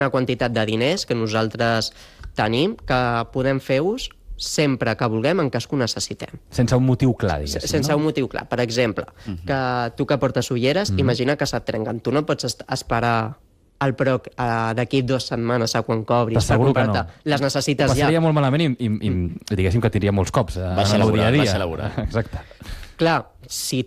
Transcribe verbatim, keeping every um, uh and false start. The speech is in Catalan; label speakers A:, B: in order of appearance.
A: una quantitat de diners que nosaltres tenim que podem fer ús sempre que vulguem, en cas que ho necessitem.
B: Sense un motiu clar, diguéssim,
A: Sense
B: no?
A: un motiu clar. Per exemple, uh -huh. que tu que portes ulleres, uh -huh. imagina que se't trenquen. Tu no pots esperar el proc uh, d'aquí dues setmanes a quan cobris per comprar-te. No. Les necessites ja.
B: Passaria molt malament i, i, i diguéssim que tindria molts cops.
C: Baixa laboral, baixa laboral.
B: Exacte.
A: Clar, si